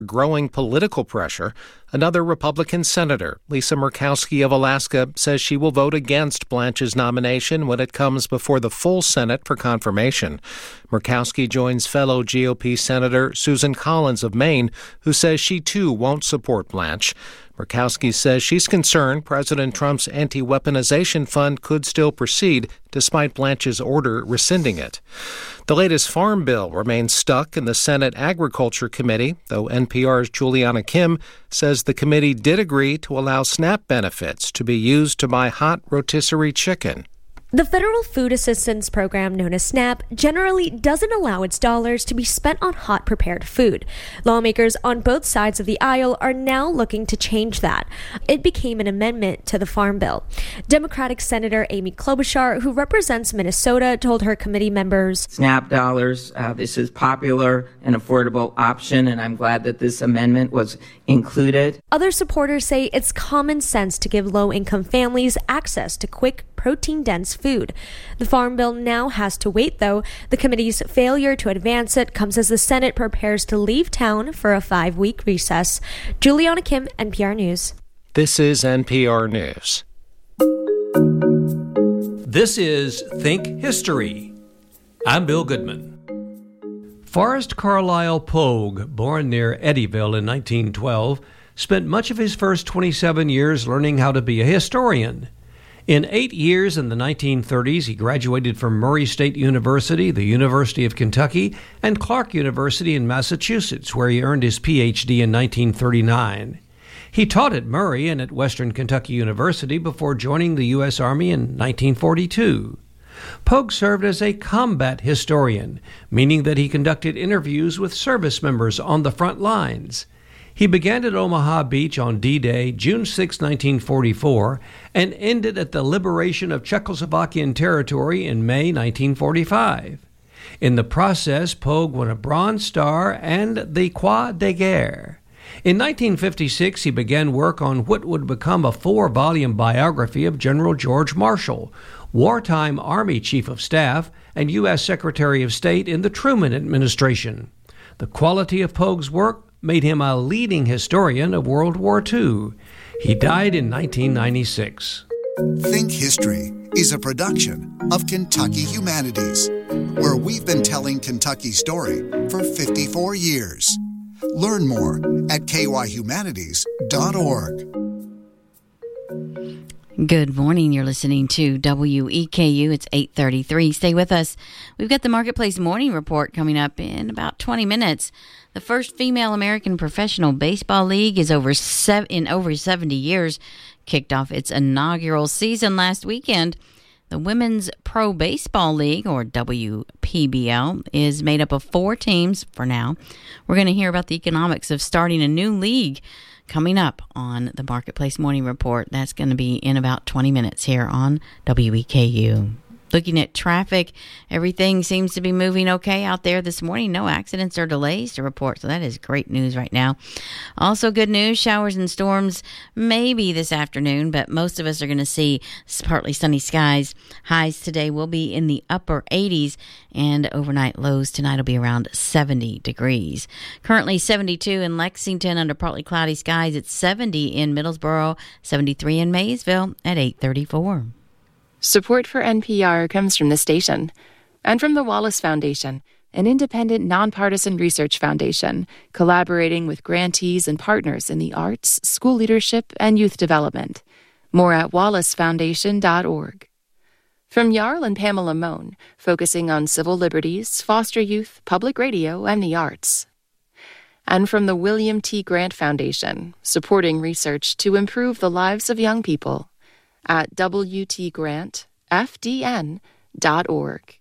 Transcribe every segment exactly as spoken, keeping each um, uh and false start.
growing political pressure. Another Republican senator, Lisa Murkowski of Alaska, says she will vote against Blanche's nomination when it comes before the full Senate for confirmation. Murkowski joins fellow G O P Senator Susan Collins of Maine, who says she too won't support Blanche. Murkowski says she's concerned President Trump's anti-weaponization fund could still proceed, despite Blanche's order rescinding it. The latest farm bill remains stuck in the Senate Agriculture Committee, though N P R's Juliana Kim says the committee did agree to allow SNAP benefits to be used to buy hot rotisserie chicken. The Federal Food Assistance Program, known as SNAP, generally doesn't allow its dollars to be spent on hot prepared food. Lawmakers on both sides of the aisle are now looking to change that. It became an amendment to the Farm Bill. Democratic Senator Amy Klobuchar, who represents Minnesota, told her committee members, SNAP dollars, uh, this is popular and affordable option, and I'm glad that this amendment was included. Other supporters say it's common sense to give low-income families access to quick, protein-dense food. The Farm Bill now has to wait, though. The committee's failure to advance it comes as the Senate prepares to leave town for a five-week recess. Juliana Kim, N P R News. This is N P R News. This is Think History. I'm Bill Goodman. Forrest Carlyle Pogue, born near Eddyville in nineteen twelve, spent much of his first twenty-seven years learning how to be a historian. In eight years in the nineteen thirties, he graduated from Murray State University, the University of Kentucky, and Clark University in Massachusetts, where he earned his P H D in nineteen thirty-nine. He taught at Murray and at Western Kentucky University before joining the U S Army in nineteen forty-two. Pogue served as a combat historian, meaning that he conducted interviews with service members on the front lines. He began at Omaha Beach on D-Day, June sixth, nineteen forty-four, and ended at the liberation of Czechoslovakian territory in May nineteen forty-five. In the process, Pogue won a Bronze Star and the Croix de Guerre. In nineteen fifty-six, he began work on what would become a four-volume biography of General George Marshall, wartime Army Chief of Staff and U S Secretary of State in the Truman administration. The quality of Pogue's work made him a leading historian of World War Two. He died in nineteen ninety-six. Think History is a production of Kentucky Humanities, where we've been telling Kentucky's story for fifty-four years. Learn more at k y humanities dot org. Good morning. You're listening to W E K U. It's eight thirty-three. Stay with us. We've got the Marketplace Morning Report coming up in about twenty minutes. The first female American Professional Baseball League is over seven, in over seventy years. Kicked off its inaugural season last weekend. The Women's Pro Baseball League, or W P B L, is made up of four teams for now. We're going to hear about the economics of starting a new league coming up on the Marketplace Morning Report. That's going to be in about twenty minutes here on W E K U. Looking at traffic, everything seems to be moving okay out there this morning. No accidents or delays to report, so that is great news right now. Also good news, showers and storms maybe this afternoon, but most of us are going to see partly sunny skies. Highs today will be in the upper eighties, and overnight lows tonight will be around seventy degrees. Currently seventy-two in Lexington under partly cloudy skies. It's seventy in Middlesboro, seventy-three in Maysville at eight thirty-four. Support for N P R comes from the station and from the Wallace Foundation, an independent, nonpartisan research foundation collaborating with grantees and partners in the arts, school leadership, and youth development. More at wallace foundation dot org. From Jarl and Pamela Mohn, focusing on civil liberties, foster youth, public radio, and the arts. And from the William T. Grant Foundation, supporting research to improve the lives of young people. At w t grant f d n dot org.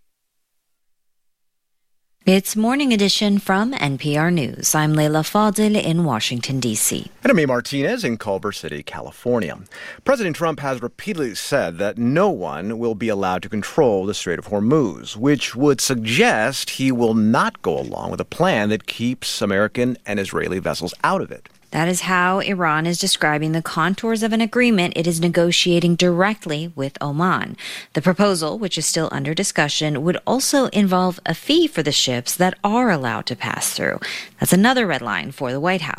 It's Morning Edition from N P R News. I'm Leila Fadil in Washington, D C. And I'm A. Martinez in Culver City, California. President Trump has repeatedly said that no one will be allowed to control the Strait of Hormuz, which would suggest he will not go along with a plan that keeps American and Israeli vessels out of it. That is how Iran is describing the contours of an agreement it is negotiating directly with Oman. The proposal, which is still under discussion, would also involve a fee for the ships that are allowed to pass through. That's another red line for the White House.